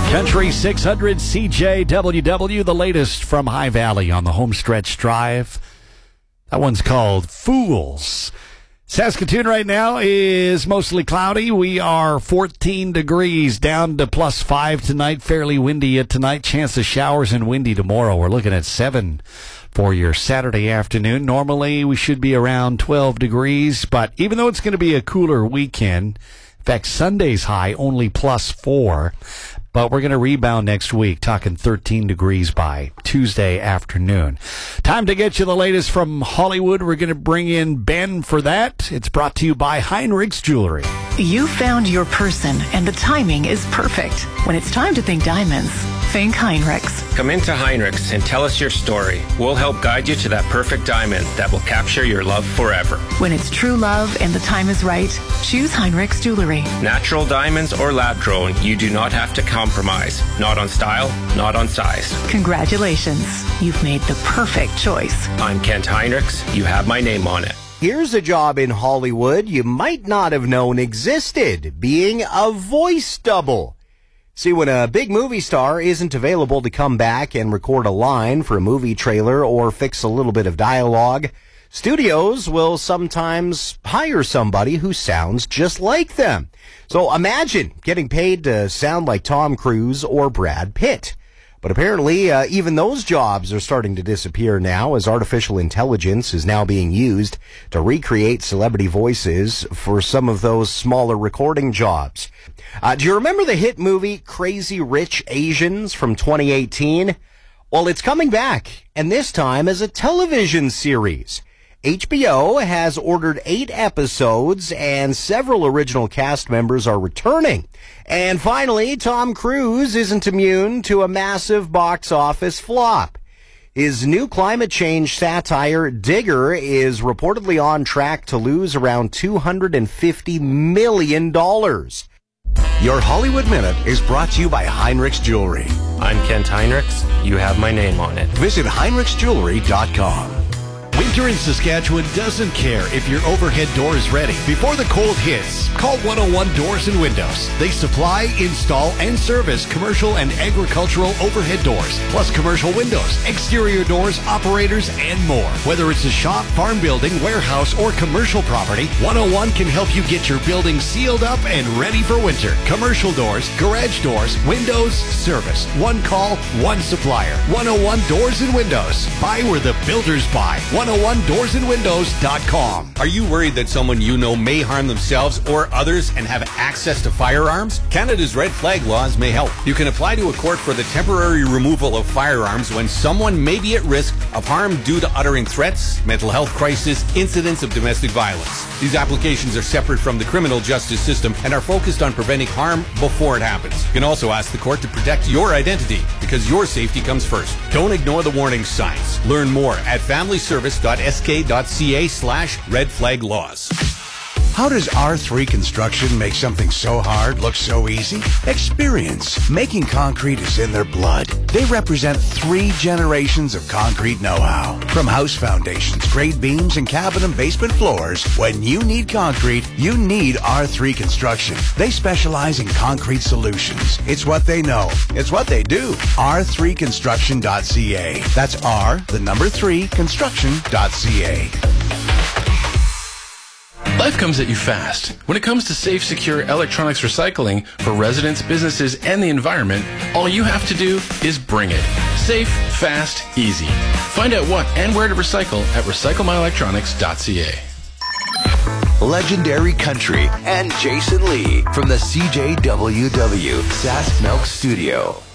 Country 600 CJWW, the latest from High Valley on the Homestretch Drive. That one's called Fools. Saskatoon right now is mostly cloudy. We are 14 degrees, down to +5 tonight. Fairly windy tonight. Chance of showers and windy tomorrow. We're looking at 7 for your Saturday afternoon. Normally we should be around 12 degrees, but even though it's going to be a cooler weekend, in fact, Sunday's high only +4. But we're going to rebound next week, talking 13 degrees by Tuesday afternoon. Time to get you the latest from Hollywood. We're going to bring in Ben for that. It's brought to you by Heinrichs Jewelry. You found your person, and the timing is perfect. When it's time to think diamonds, think Heinrichs. Come into Heinrichs and tell us your story. We'll help guide you to that perfect diamond that will capture your love forever. When it's true love and the time is right, choose Heinrichs Jewelry. Natural diamonds or lab-grown, you do not have to compromise. Not on style, not on size. Congratulations. You've made the perfect choice. I'm Kent Heinrichs. You have my name on it. Here's a job in Hollywood you might not have known existed, being a voice double. See, when a big movie star isn't available to come back and record a line for a movie trailer or fix a little bit of dialogue, studios will sometimes hire somebody who sounds just like them. So imagine getting paid to sound like Tom Cruise or Brad Pitt. But apparently, even those jobs are starting to disappear now, as artificial intelligence is now being used to recreate celebrity voices for some of those smaller recording jobs. Do you remember the hit movie Crazy Rich Asians from 2018? Well, it's coming back, and this time as a television series. HBO has ordered 8 episodes, and several original cast members are returning. And finally, Tom Cruise isn't immune to a massive box office flop. His new climate change satire, Digger, is reportedly on track to lose around $250 million. Your Hollywood Minute is brought to you by Heinrichs Jewelry. I'm Kent Heinrichs. You have my name on it. Visit HeinrichsJewelry.com. Winter in Saskatchewan doesn't care if your overhead door is ready. Before the cold hits, call 101 Doors and Windows. They supply, install, and service commercial and agricultural overhead doors, plus commercial windows, exterior doors, operators, and more. Whether it's a shop, farm building, warehouse, or commercial property, 101 can help you get your building sealed up and ready for winter. Commercial doors, garage doors, windows, service. One call, one supplier. 101 Doors and Windows. Buy where the builders buy. 101doorsandwindows.com. Are you worried that someone you know may harm themselves or others and have access to firearms? Canada's red flag laws may help. You can apply to a court for the temporary removal of firearms when someone may be at risk of harm due to uttering threats, mental health crisis, incidents of domestic violence. These applications are separate from the criminal justice system and are focused on preventing harm before it happens. You can also ask the court to protect your identity because your safety comes first. Don't ignore the warning signs. Learn more at familyservice.sk.ca/red flag laws. How does R3 Construction make something so hard look so easy? Experience. Making concrete is in their blood. They represent 3 generations of concrete know-how. From house foundations, grade beams, and cabin and basement floors, when you need concrete, you need R3 Construction. They specialize in concrete solutions. It's what they know. It's what they do. R3construction.ca. That's R3 construction.ca. Life comes at you fast. When it comes to safe, secure electronics recycling for residents, businesses, and the environment, all you have to do is bring it. Safe, fast, easy. Find out what and where to recycle at recyclemyelectronics.ca. Legendary Country and Jason Lee from the CJWW Sask Milk Studio.